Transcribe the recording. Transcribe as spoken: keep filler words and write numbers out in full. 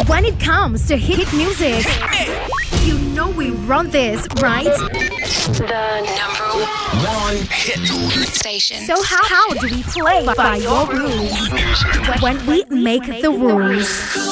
When it comes to hit music, you know we run this, right? The number One hit station. So how, how do we play by your rules when we make the rules?